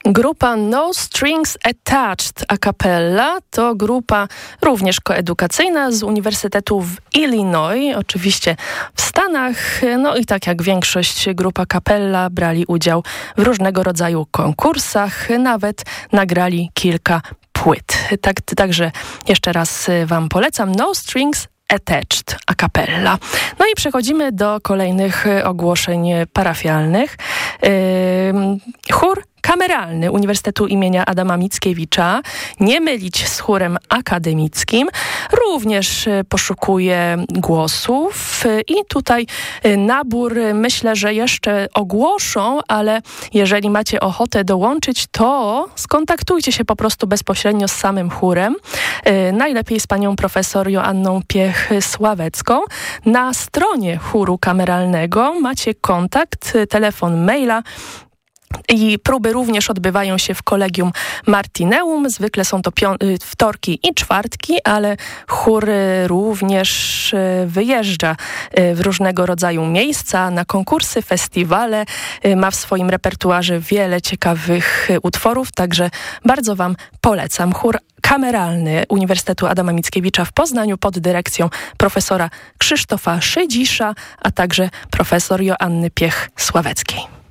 Grupa No Strings Attached a cappella to grupa również koedukacyjna z Uniwersytetu w Illinois, oczywiście w Stanach. No i tak jak większość grup a cappella brali udział w różnego rodzaju konkursach, nawet nagrali kilka płyt. Także jeszcze raz wam polecam No Strings Attached a cappella. No i przechodzimy do kolejnych ogłoszeń parafialnych. Chór kameralny Uniwersytetu imienia Adama Mickiewicza, nie mylić z chórem akademickim, również poszukuje głosów i tutaj nabór myślę, że jeszcze ogłoszą, ale jeżeli macie ochotę dołączyć, to skontaktujcie się po prostu bezpośrednio z samym chórem, najlepiej z panią profesor Joanną Piech-Sławecką. Na stronie chóru kameralnego macie kontakt, telefon, maila. I próby również odbywają się w Collegium Martineum. Zwykle są to wtorki i czwartki, ale chór również wyjeżdża w różnego rodzaju miejsca, na konkursy, festiwale. Ma w swoim repertuarze wiele ciekawych utworów, także bardzo wam polecam. Chór kameralny Uniwersytetu Adama Mickiewicza w Poznaniu pod dyrekcją profesora Krzysztofa Szydzisza, a także profesor Joanny Piech-Sławeckiej.